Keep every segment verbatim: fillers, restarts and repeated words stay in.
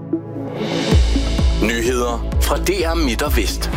Nyheder fra D R Midt og Vest.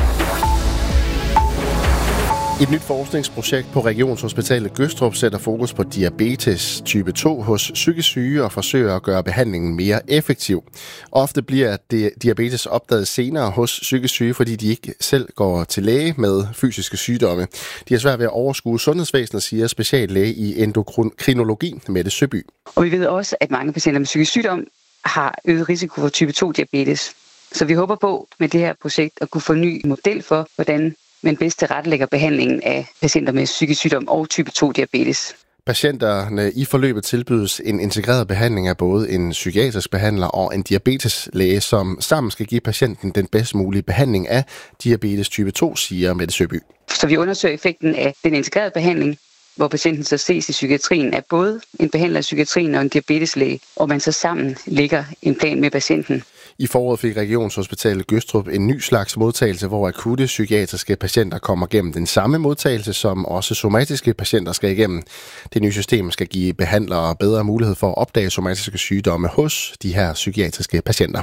Et nyt forskningsprojekt på Regionshospitalet Gødstrup sætter fokus på diabetes type to hos psykisk syge og forsøger at gøre behandlingen mere effektiv. Ofte bliver diabetes opdaget senere hos psykisk syge, fordi de ikke selv går til læge med fysiske sygdomme. De har svært ved at overskue sundhedsvæsenet, siger speciallæge i endokrinologi Mette Søby. Og vi ved også, at mange patienter med psykisk sygdom har øget risiko for type to diabetes. Så vi håber på med det her projekt at kunne få en ny model for, hvordan man bedst tilrettelægger behandlingen af patienter med psykisk sygdom og type to diabetes. Patienterne i forløbet tilbydes en integreret behandling af både en psykiatrisk behandler og en diabeteslæge, som sammen skal give patienten den bedst mulige behandling af diabetes type to, siger Mette Søby. Så vi undersøger effekten af den integrerede behandling, hvor patienten så ses i psykiatrien af både en behandler i psykiatrien og en diabeteslæge, og man så sammen lægger en plan med patienten. I foråret fik Regionshospitalet Gødstrup en ny slags modtagelse, hvor akutte psykiatriske patienter kommer gennem den samme modtagelse, som også somatiske patienter skal igennem. Det nye system skal give behandlere bedre mulighed for at opdage somatiske sygdomme hos de her psykiatriske patienter.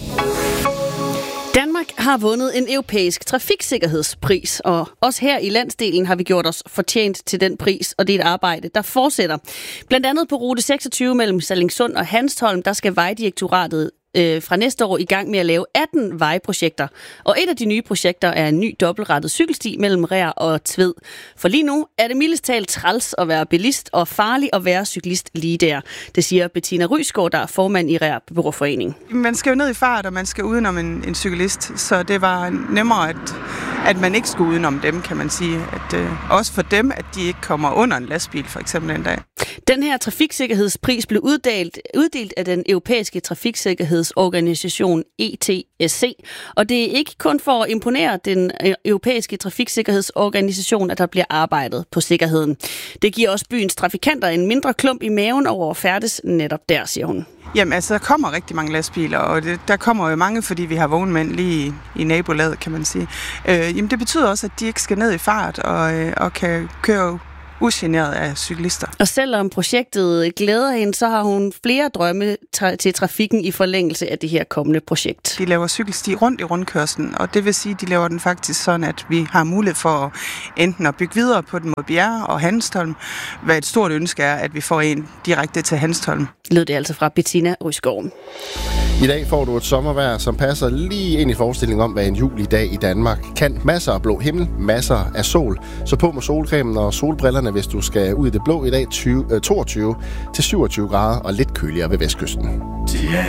Danmark har vundet en europæisk trafiksikkerhedspris, og også her i landsdelen har vi gjort os fortjent til den pris, og det er et arbejde, der fortsætter. Blandt andet på rute seksogtyve mellem Sallingsund og Hanstholm, der skal Vejdirektoratet øh, fra næste år i gang med at lave atten vejprojekter. Og et af de nye projekter er en ny dobbeltrettet cykelsti mellem Rær og Tved. For lige nu er det mildest talt træls at være bilist og farligt at være cyklist lige der. Det siger Bettina Rysgaard, der er formand i Rær Beboerforening. Man skal jo ned i fart, og man skal udenom en, en cyklist, så det var nemmere, at, at man ikke skulle udenom dem, kan man sige. At, øh, også for dem, at de ikke kommer under en lastbil, for eksempel en dag. Den her trafiksikkerhedspris blev uddelt, uddelt af den europæiske trafiksikkerhedsorganisation E T S C. Og det er ikke kun for at imponere den europæiske trafiksikkerhedsorganisation, at der bliver arbejdet på sikkerheden. Det giver også byens trafikanter en mindre klump i maven over at færdes netop der, siger hun. Jamen altså, der kommer rigtig mange lastbiler, og det, der kommer jo mange, fordi vi har vognmænd lige i, i nabolaget, kan man sige. Øh, jamen det betyder også, at de ikke skal ned i fart og, øh, og kan køre ugeneret af cyklister. Og selvom projektet glæder hende, så har hun flere drømme tra- til trafikken i forlængelse af det her kommende projekt. De laver cykelsti rundt i rundkørslen, og det vil sige, at de laver den faktisk sådan, at vi har mulighed for enten at bygge videre på den mod Bjerre og Hanstholm, hvad et stort ønske er, at vi får en direkte til Hanstholm. Lød det altså fra Bettina Rysgaard. I dag får du et sommervejr, som passer lige ind i forestillingen om, hvad en julidag i Danmark kan. Masser af blå himmel, masser af sol. Så på med solcremen og solbrillerne, hvis du skal ud i det blå i dag, tyve, toogtyve til syvogtyve grader og lidt køligere ved vestkysten.